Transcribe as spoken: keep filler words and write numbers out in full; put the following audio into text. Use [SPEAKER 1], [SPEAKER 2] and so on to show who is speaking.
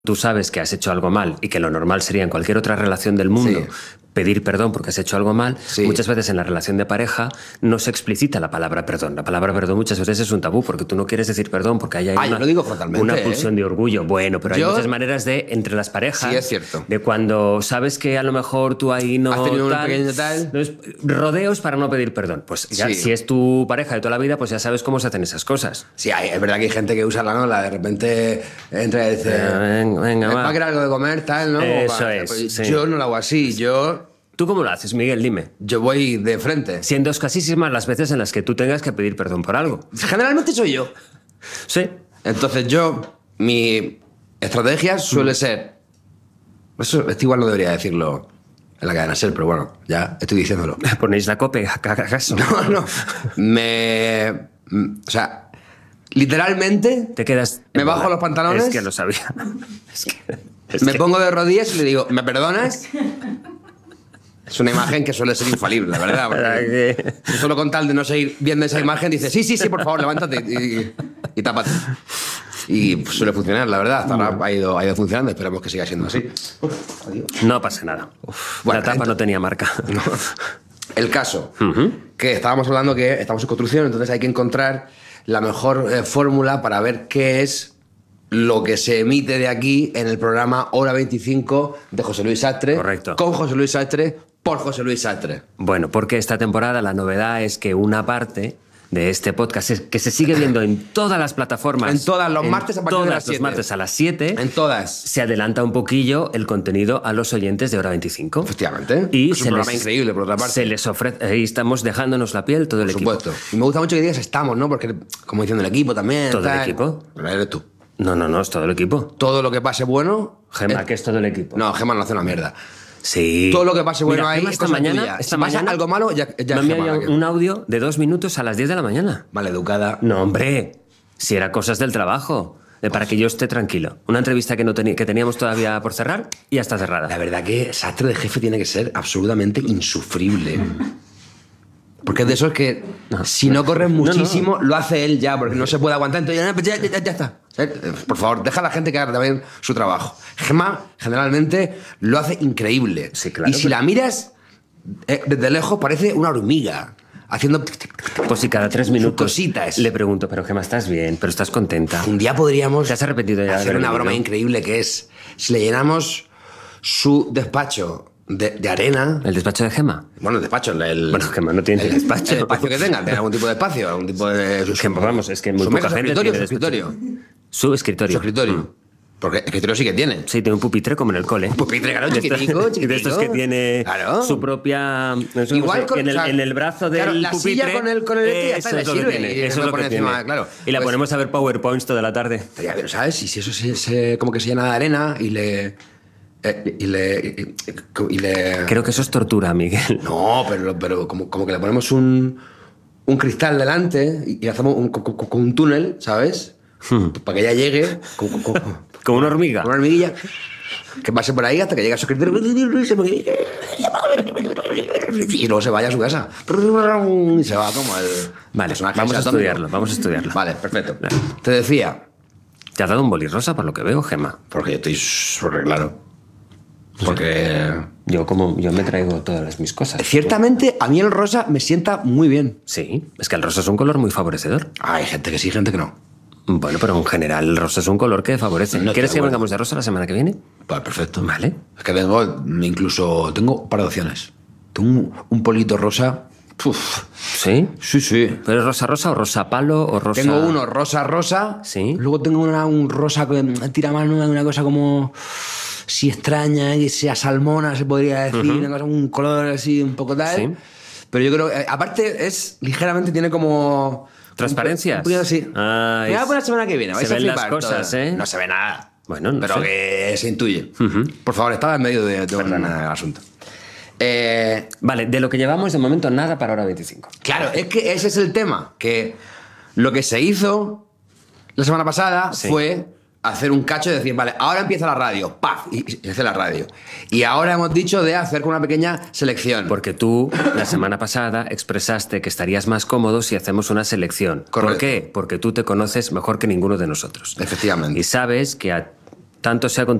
[SPEAKER 1] tú sabes que has hecho algo mal y que lo normal sería en cualquier otra relación del mundo sí. pedir perdón porque has hecho algo mal, sí. muchas veces en la relación de pareja no se explicita la palabra perdón. La palabra perdón muchas veces es un tabú porque tú no quieres decir perdón porque hay, hay
[SPEAKER 2] ah,
[SPEAKER 1] una,
[SPEAKER 2] yo lo digo frontalmente,
[SPEAKER 1] una pulsión
[SPEAKER 2] ¿eh?
[SPEAKER 1] de orgullo. Bueno, pero
[SPEAKER 2] yo...
[SPEAKER 1] hay muchas maneras de, entre las parejas,
[SPEAKER 2] sí, es cierto.
[SPEAKER 1] de cuando sabes que a lo mejor tú ahí no...
[SPEAKER 2] has tenido
[SPEAKER 1] tal,
[SPEAKER 2] un pequeño tal...
[SPEAKER 1] Entonces, rodeos para no pedir perdón. Pues ya, sí. si es tu pareja de toda la vida, pues ya sabes cómo se hacen esas cosas.
[SPEAKER 2] Sí, hay, es verdad que hay gente que usa la nola, de repente entra y dice...
[SPEAKER 1] venga, venga,
[SPEAKER 2] ¿me
[SPEAKER 1] va.
[SPEAKER 2] va a querer algo de comer, tal, no?
[SPEAKER 1] Eso
[SPEAKER 2] para,
[SPEAKER 1] es,
[SPEAKER 2] pues,
[SPEAKER 1] sí.
[SPEAKER 2] Yo no lo hago así, yo...
[SPEAKER 1] ¿Tú cómo lo haces, Miguel? Dime.
[SPEAKER 2] Yo voy de frente.
[SPEAKER 1] Siendo escasísimas las veces en las que tú tengas que pedir perdón por algo.
[SPEAKER 2] Generalmente soy yo.
[SPEAKER 1] Sí.
[SPEAKER 2] Entonces yo, mi estrategia suele ser... Eso, esto igual no debería decirlo en la cadena SER, pero bueno, ya estoy diciéndolo.
[SPEAKER 1] ¿Ponéis la cope? ¿Acaso?
[SPEAKER 2] No, no. Me... O sea, literalmente...
[SPEAKER 1] Te quedas...
[SPEAKER 2] Me bajo los pantalones...
[SPEAKER 1] Es que lo sabía. Es que, es
[SPEAKER 2] me
[SPEAKER 1] que...
[SPEAKER 2] pongo de rodillas y le digo, ¿me perdonas? Es una imagen que suele ser infalible, la verdad. Porque solo con tal de no seguir viendo esa imagen, dice, sí, sí, sí, por favor, levántate y, y, y tápate. Y pues, suele funcionar, la verdad. Hasta ahora ha ido, ha ido funcionando, esperemos que siga siendo así.
[SPEAKER 1] Uf, adiós. No pasa nada. Uf, bueno, la tapa entonces, no tenía marca.
[SPEAKER 2] No. El caso, uh-huh. que estábamos hablando que estamos en construcción, entonces hay que encontrar la mejor eh, fórmula para ver qué es lo que se emite de aquí en el programa Hora veinticinco de José Luis Sastre.
[SPEAKER 1] Correcto.
[SPEAKER 2] Con José Luis Sastre, por José Luis Sastre.
[SPEAKER 1] Bueno, porque esta temporada la novedad es que una parte de este podcast es que se sigue viendo en todas las plataformas.
[SPEAKER 2] En todas, los martes a partir
[SPEAKER 1] todas
[SPEAKER 2] de las siete.
[SPEAKER 1] Los martes a las siete.
[SPEAKER 2] En todas.
[SPEAKER 1] Se adelanta un poquillo el contenido a los oyentes de Hora veinticinco.
[SPEAKER 2] Efectivamente.
[SPEAKER 1] Y
[SPEAKER 2] es
[SPEAKER 1] se
[SPEAKER 2] un programa
[SPEAKER 1] les,
[SPEAKER 2] increíble, por otra parte.
[SPEAKER 1] Se les ofrece... Ahí estamos dejándonos la piel todo el
[SPEAKER 2] por
[SPEAKER 1] equipo.
[SPEAKER 2] Por supuesto. Y me gusta mucho que digas estamos, ¿no? Porque, como diciendo el equipo también.
[SPEAKER 1] ¿Todo
[SPEAKER 2] tal.
[SPEAKER 1] el equipo?
[SPEAKER 2] Pero eres tú.
[SPEAKER 1] No, no, no, es todo el equipo.
[SPEAKER 2] Todo lo que pase bueno...
[SPEAKER 1] Gema,
[SPEAKER 2] es...
[SPEAKER 1] que es todo el equipo.
[SPEAKER 2] No, Gema no hace una mierda.
[SPEAKER 1] Sí.
[SPEAKER 2] Todo lo que pase bueno
[SPEAKER 1] Mira,
[SPEAKER 2] ahí
[SPEAKER 1] esta mañana, esta
[SPEAKER 2] si
[SPEAKER 1] mañana
[SPEAKER 2] pasa algo malo, ya, ya
[SPEAKER 1] me
[SPEAKER 2] Gema,
[SPEAKER 1] enviado un audio de dos minutos a las diez de la mañana.
[SPEAKER 2] Mal educada.
[SPEAKER 1] No, hombre. Si era cosas del trabajo. De para que yo esté tranquilo. Una entrevista que, no teni- que teníamos todavía por cerrar y ya está cerrada.
[SPEAKER 2] La verdad que Sastre de jefe tiene que ser absolutamente insufrible. Porque es de esos que, no, si no corres muchísimo, no, no. lo hace él ya, porque no se puede aguantar. Entonces ya, ya, ya, ya está. Por favor, deja a la gente que haga también su trabajo. Gema, generalmente, lo hace increíble.
[SPEAKER 1] Sí, claro,
[SPEAKER 2] y si pero... la miras eh, desde lejos, parece una hormiga. Haciendo...
[SPEAKER 1] Pues si cada tres minutos
[SPEAKER 2] cositas.
[SPEAKER 1] Le pregunto, pero Gema, ¿estás bien? ¿Pero estás contenta?
[SPEAKER 2] Un día podríamos...
[SPEAKER 1] ¿Te has arrepentido ya
[SPEAKER 2] hacer
[SPEAKER 1] de
[SPEAKER 2] una broma increíble que es... Si le llenamos su despacho... De, de arena.
[SPEAKER 1] ¿El despacho de Gema?
[SPEAKER 2] Bueno, el despacho. El,
[SPEAKER 1] bueno, Gema no tiene
[SPEAKER 2] el,
[SPEAKER 1] despacho.
[SPEAKER 2] El espacio que tenga, tiene algún tipo de espacio, algún tipo de... Su,
[SPEAKER 1] Gema, vamos, es que muy poca
[SPEAKER 2] su
[SPEAKER 1] gente
[SPEAKER 2] escritorio,
[SPEAKER 1] tiene
[SPEAKER 2] su escritorio.
[SPEAKER 1] Su escritorio.
[SPEAKER 2] Su escritorio. Mm. Porque escritorio sí que tiene.
[SPEAKER 1] Sí, tiene un pupitre como en el cole.
[SPEAKER 2] Un pupitre, claro, chiquitico, chiquitico.
[SPEAKER 1] De estos que tiene
[SPEAKER 2] claro.
[SPEAKER 1] su propia... No sé,
[SPEAKER 2] igual con,
[SPEAKER 1] en, el,
[SPEAKER 2] o sea,
[SPEAKER 1] en el brazo del
[SPEAKER 2] claro, la
[SPEAKER 1] pupitre...
[SPEAKER 2] Silla con el, con el este ya está,
[SPEAKER 1] eso
[SPEAKER 2] le
[SPEAKER 1] es lo que
[SPEAKER 2] sirve.
[SPEAKER 1] tiene.
[SPEAKER 2] Y
[SPEAKER 1] eso es lo que tiene.
[SPEAKER 2] Encima, claro.
[SPEAKER 1] Y la
[SPEAKER 2] pues,
[SPEAKER 1] ponemos a ver PowerPoints toda la tarde.
[SPEAKER 2] Estaría bien, ¿sabes? Y si eso se, se, como que se llena de arena y le... Eh, y, le, y, y le...
[SPEAKER 1] Creo que eso es tortura, Miguel.
[SPEAKER 2] No, pero, pero como, como que le ponemos un, un cristal delante y, y hacemos un, con, con un túnel, ¿sabes? Hmm. Para que ella llegue... Con, con,
[SPEAKER 1] como una hormiga.
[SPEAKER 2] Una hormiguilla. Que pase por ahí hasta que llegue a su escritorio y luego se vaya a su casa. Y se va como el...
[SPEAKER 1] Vale, vamos a estudiarlo, vamos a estudiarlo.
[SPEAKER 2] Vale, perfecto. Vale. Te decía...
[SPEAKER 1] ¿Te has dado un boli rosa por lo que veo, Gema?
[SPEAKER 2] Porque yo estoy súper claro. Porque...
[SPEAKER 1] Yo como yo me traigo todas mis cosas.
[SPEAKER 2] Ciertamente, a mí el rosa me sienta muy bien.
[SPEAKER 1] Sí, es que el rosa es un color muy favorecedor.
[SPEAKER 2] Ah, hay gente que sí, gente que no.
[SPEAKER 1] Bueno, pero en general el rosa es un color que favorece. No ¿Quieres que bueno. vengamos de rosa la semana que viene?
[SPEAKER 2] Pues perfecto.
[SPEAKER 1] Vale.
[SPEAKER 2] Es que vengo, incluso, tengo un par de opciones. Tengo un, un polito rosa... Uf.
[SPEAKER 1] ¿Sí?
[SPEAKER 2] Sí, sí.
[SPEAKER 1] ¿Pero es rosa rosa o rosa palo o rosa...?
[SPEAKER 2] Tengo uno rosa rosa.
[SPEAKER 1] Sí.
[SPEAKER 2] Luego tengo una, un rosa que tira mano de una cosa como... Si extraña, que sea salmona, se podría decir. Uh-huh. Una cosa, un color así un poco tal. Sí. Pero yo creo que... Aparte es... Ligeramente tiene como...
[SPEAKER 1] ¿Transparencias?
[SPEAKER 2] Un poquito así.
[SPEAKER 1] Ah,
[SPEAKER 2] me voy a poner la semana que viene.
[SPEAKER 1] Se ven las cosas, todo. ¿eh?
[SPEAKER 2] No se ve nada.
[SPEAKER 1] Bueno, no
[SPEAKER 2] Pero
[SPEAKER 1] sé.
[SPEAKER 2] que se intuye.
[SPEAKER 1] Uh-huh.
[SPEAKER 2] Por favor, estaba en medio de, de un asunto. Eh,
[SPEAKER 1] vale, de lo que llevamos de momento nada para Hora veinticinco.
[SPEAKER 2] Claro, es que ese es el tema. Que lo que se hizo la semana pasada sí. fue hacer un cacho y decir, vale, ahora empieza la radio, ¡paf! Y, y hace la radio. Y ahora hemos dicho de hacer una pequeña selección.
[SPEAKER 1] Porque tú, la semana pasada, expresaste que estarías más cómodo si hacemos una selección.
[SPEAKER 2] Correcto.
[SPEAKER 1] ¿Por qué? Porque tú te conoces mejor que ninguno de nosotros.
[SPEAKER 2] Efectivamente.
[SPEAKER 1] Y sabes que a tanto sea con